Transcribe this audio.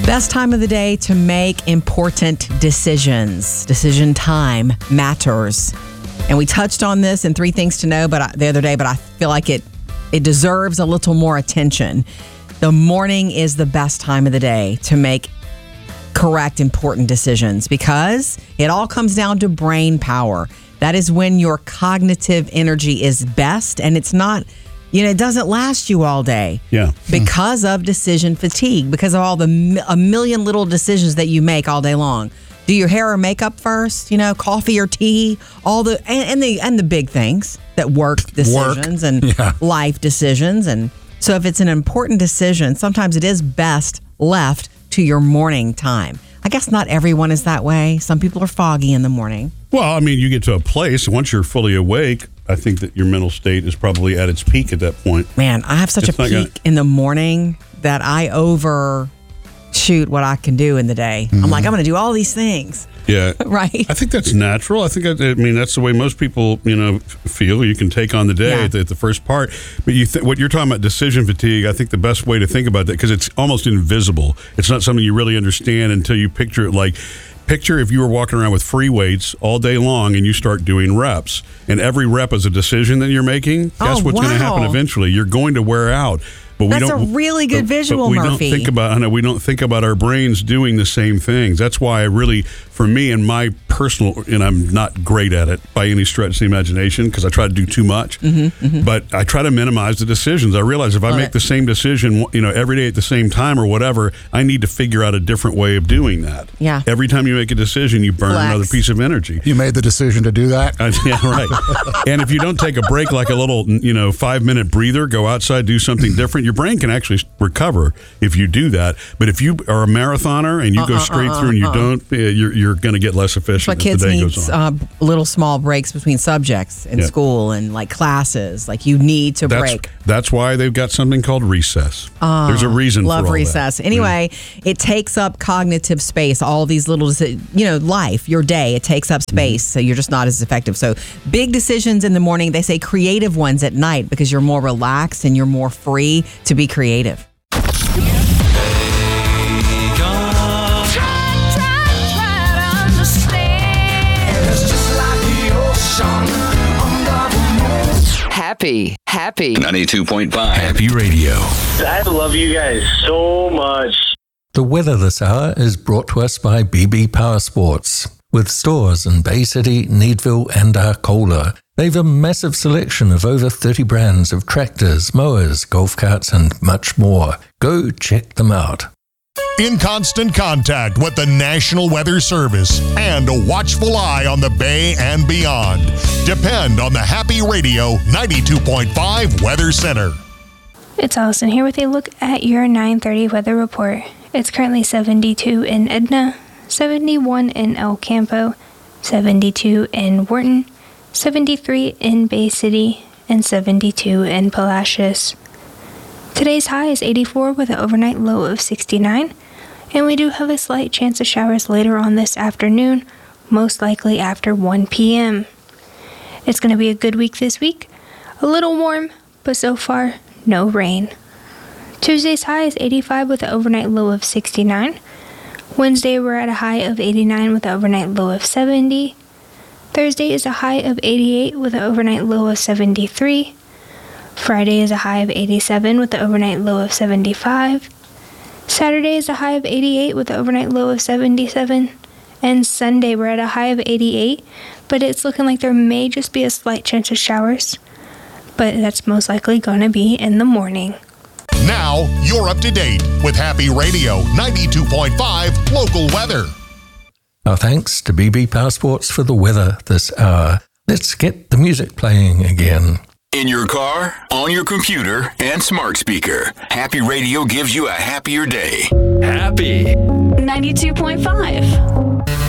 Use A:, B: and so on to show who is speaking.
A: Best time of the day to make important decisions. Decision time matters. And we touched on this in 3 Things to Know the other day, but I feel like it deserves a little more attention. The morning is the best time of the day to make correct, important decisions because it all comes down to brain power. That is when your cognitive energy is best, and it's not, it doesn't last you all day.
B: Yeah.
A: Because of decision fatigue, because of all a million little decisions that you make all day long. Do your hair or makeup first, coffee or tea, all the and the big things that work decisions and life decisions. And so if it's an important decision, sometimes it is best left to your morning time. I guess not everyone is that way. Some people are foggy in the morning.
B: Well, you get to a place, once you're fully awake, I think that your mental state is probably at its peak at that point.
A: Man, I have such a peak in the morning that I overshoot what I can do in the day. Mm-hmm. I'm like, I'm going to do all these things.
B: Yeah.
A: Right.
B: I think that's natural. I think, that's the way most people, feel. You can take on the day at the first part. But what you're talking about, decision fatigue, I think the best way to think about that, because it's almost invisible. It's not something you really understand until you picture it Picture if you were walking around with free weights all day long and you start doing reps, and every rep is a decision that you're making. Guess what's going to happen eventually? You're going to wear out. But
A: That's a really good visual, Murphy.
B: We don't think about our brains doing the same things. That's why for me and my personal, and I'm not great at it by any stretch of the imagination because I try to do too much, but I try to minimize the decisions. I realize if I make the same decision, every day at the same time or whatever, I need to figure out a different way of doing that.
A: Yeah.
B: Every time you make a decision, you burn another piece of energy.
C: You made the decision to do that?
B: Yeah, right. And if you don't take a break, like a little, 5-minute breather, go outside, do something different, your brain can actually recover if you do that. But if you are a marathoner and you go straight through and you don't, you're going to get less efficient as the day goes on.
A: Kids need little small breaks between subjects in school and classes. You need to break.
B: That's why they've got something called recess. There's a reason for all
A: recess.
B: That.
A: Anyway, it takes up cognitive space. All these little, life, your day, it takes up space. So you're just not as effective. So big decisions in the morning, they say creative ones at night because you're more relaxed and you're more free to be creative.
D: Happy 92.5 Happy Radio.
E: I love you guys so much.
F: The weather this hour is brought to us by BB Power Sports. With stores in Bay City, Needville and Arcola, they've a massive selection of over 30 brands of tractors, mowers, golf carts and much more. Go check them out.
G: In constant contact with the National Weather Service and a watchful eye on the Bay and beyond. Depend on the Happy Radio 92.5 Weather Center.
H: It's Allison here with a look at your 9:30 weather report. It's currently 72 in Edna, 71 in El Campo, 72 in Wharton, 73 in Bay City, and 72 in Palacios. Today's high is 84 with an overnight low of 69, and we do have a slight chance of showers later on this afternoon, most likely after 1 p.m. It's going to be a good week this week, a little warm, but so far, no rain. Tuesday's high is 85 with an overnight low of 69. Wednesday, we're at a high of 89 with an overnight low of 70. Thursday is a high of 88 with an overnight low of 73. Friday is a high of 87 with an overnight low of 75. Saturday is a high of 88 with an overnight low of 77. And Sunday, we're at a high of 88, but it's looking like there may just be a slight chance of showers. But that's most likely going to be in the morning.
G: Now, you're up to date with Happy Radio 92.5 local weather.
F: Our thanks to BB Power Sports for the weather this hour. Let's get the music playing again.
D: In your car, on your computer, and smart speaker, Happy Radio gives you a happier day. Happy
I: 92.5